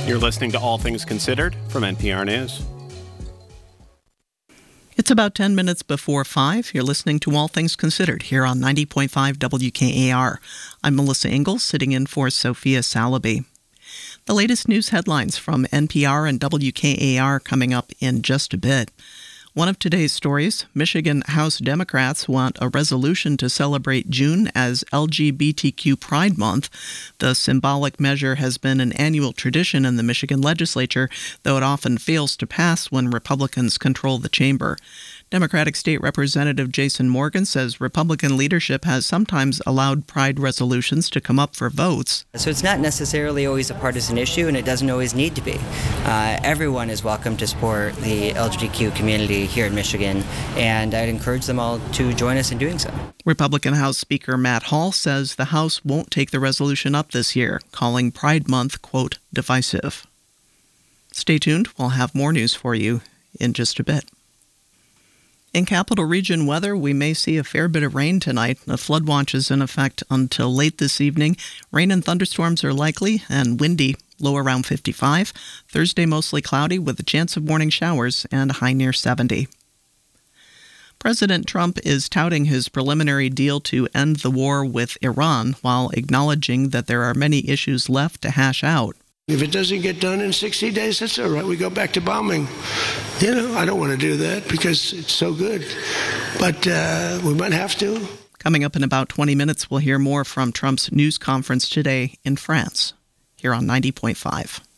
You're listening to All Things Considered from NPR News. It's about 10 minutes before 5. You're listening to All Things Considered here on 90.5 WKAR. I'm Melissa Ingalls, sitting in for Sophia Salaby. The latest news headlines from NPR and WKAR coming up in just a bit. One of today's stories, Michigan House Democrats want a resolution to celebrate June as LGBTQ Pride Month. The symbolic measure has been an annual tradition in the Michigan legislature, though it often fails to pass when Republicans control the chamber. Democratic State Representative Jason Morgan says Republican leadership has sometimes allowed pride resolutions to come up for votes. So it's not necessarily always a partisan issue, and it doesn't always need to be. Everyone is welcome to support the LGBTQ community here in Michigan, and I'd encourage them all to join us in doing so. Republican House Speaker Matt Hall says the House won't take the resolution up this year, calling Pride Month, quote, divisive. Stay tuned. We'll have more news for you in just a bit. In Capital Region weather, we may see a fair bit of rain tonight. A flood watch is in effect until late this evening. Rain and thunderstorms are likely and windy, low around 55. Thursday mostly cloudy with a chance of morning showers and a high near 70. President Trump is touting his preliminary deal to end the war with Iran while acknowledging that there are many issues left to hash out. If it doesn't get done in 60 days, that's all right. We go back to bombing. I don't want to do that because it's so good. But we might have to. Coming up in about 20 minutes, we'll hear more from Trump's news conference today in France, here on 90.5.